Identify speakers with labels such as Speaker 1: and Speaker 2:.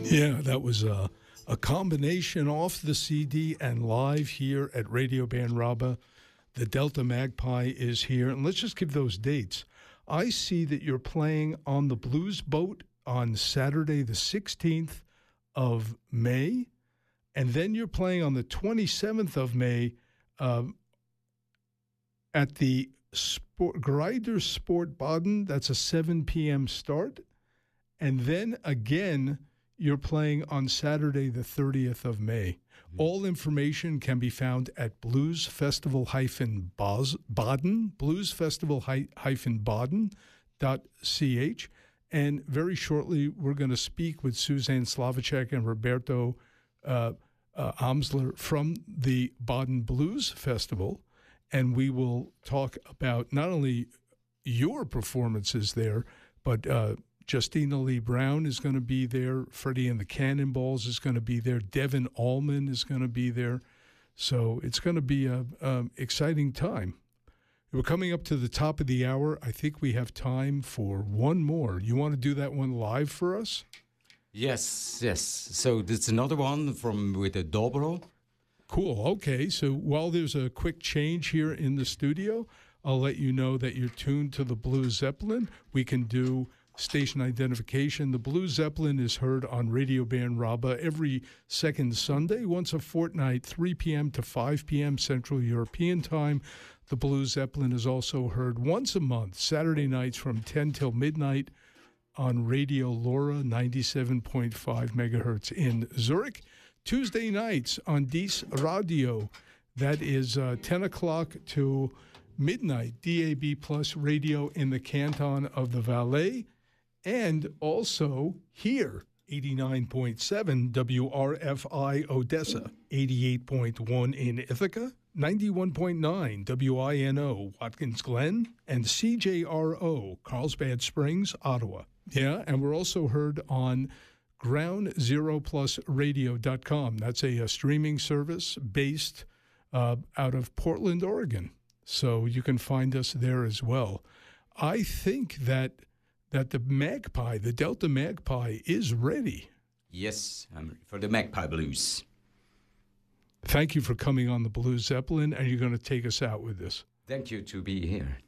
Speaker 1: Yeah, that was a combination off the CD and live here at Radio Band Rabba. The Delta Magpie is here. And let's just give those dates. I see that you're playing on the Blues Boat on Saturday, the 16th of May. And then you're playing on the 27th of May at the Greider Sport Baden. That's a 7 p.m. start. And then again, you're playing on Saturday, the 30th of May. All information can be found at bluesfestival-baden, bluesfestival-baden.ch. And very shortly, we're going to speak with Suzanne Slavacek and Roberto Amsler from the Baden Blues Festival. And we will talk about not only your performances there, but Justina Lee Brown is going to be there. Freddie and the Cannonballs is going to be there. Devin Allman is going to be there. So it's going to be an exciting time. We're coming up to the top of the hour. I think we have time for one more. You want to do that one live for us?
Speaker 2: Yes. So there's another one with a dobro.
Speaker 1: Cool. Okay. So while there's a quick change here in the studio, I'll let you know that you're tuned to the Blue Zeppelin. We can do station identification. The Blue Zeppelin is heard on Radio Band Rabba every second Sunday, once a fortnight, 3 p.m. to 5 p.m. Central European Time. The Blue Zeppelin is also heard once a month, Saturday nights from 10 till midnight on Radio Laura, 97.5 megahertz in Zurich. Tuesday nights on Dies Radio, that is 10 o'clock to midnight, DAB Plus radio in the Canton of the Valais. And also here, 89.7 WRFI Odessa, 88.1 in Ithaca, 91.9 WINO Watkins Glen, and CJRO Carlsbad Springs, Ottawa. Yeah, and we're also heard on GroundZeroPlusRadio.com. That's a streaming service based out of Portland, Oregon. So you can find us there as well. I think that the Magpie, the Delta Magpie, is ready.
Speaker 2: Yes, I'm ready for the Magpie Blues.
Speaker 1: Thank you for coming on the Blue Zeppelin, and you're going to take us out with this.
Speaker 2: Thank you to be here.